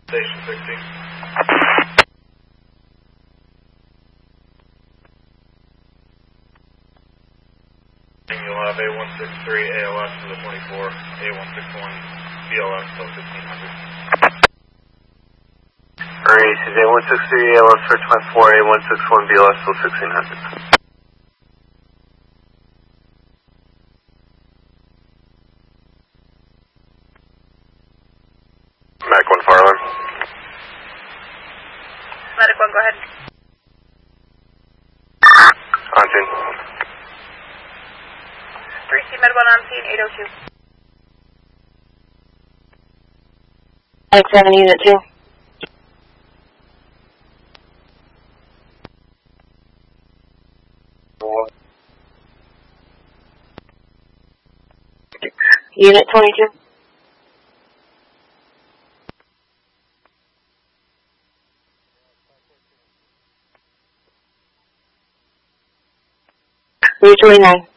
Station 16. You'll have A163 ALS to the 24, A161 BLS to 1500. Alright, this is A163 ALS for 24, A161 BLS to 1600. Mac 1 fire alarm. Medic 1, go ahead. On scene. 3C Med 1 on scene, 802. Medic 7, Unit 2. Unit 22. Route 29.